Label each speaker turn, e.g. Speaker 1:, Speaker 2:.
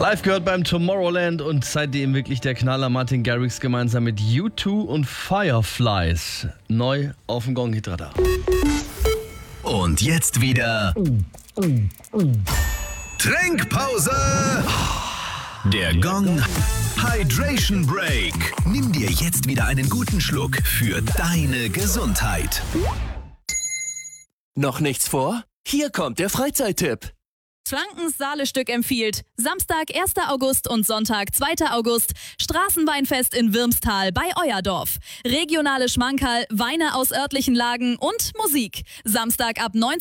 Speaker 1: Live gehört beim Tomorrowland und seitdem wirklich der Knaller Martin Garrix gemeinsam mit U2 und Fireflies. Neu auf dem Gong Hitradar.
Speaker 2: Und jetzt wieder Trinkpause. Der Gong Hydration Break. Nimm dir jetzt wieder einen guten Schluck für deine Gesundheit.
Speaker 3: Noch nichts vor? Hier kommt der Freizeittipp.
Speaker 4: Schlankens Saale-Stück empfiehlt. Samstag, 1. August und Sonntag, 2. August. Straßenweinfest in Wirmstal bei Euerdorf. Regionale Schmankerl, Weine aus örtlichen Lagen und Musik. Samstag ab 19